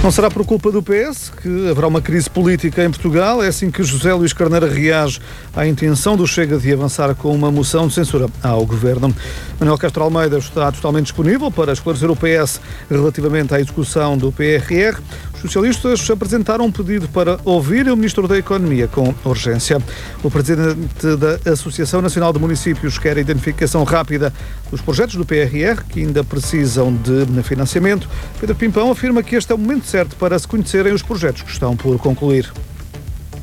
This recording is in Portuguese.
Não será por culpa do PS que haverá uma crise política em Portugal. É assim que José Luís Carneiro reage à intenção do Chega de avançar com uma moção de censura ao Governo. Manuel Castro Almeida está totalmente disponível para esclarecer o PS relativamente à execução do PRR. Os socialistas apresentaram um pedido para ouvir o Ministro da Economia com urgência. O Presidente da Associação Nacional de Municípios quer a identificação rápida dos projetos do PRR, que ainda precisam de financiamento. Pedro Pimpão afirma que este é o momento certo para se conhecerem os projetos que estão por concluir.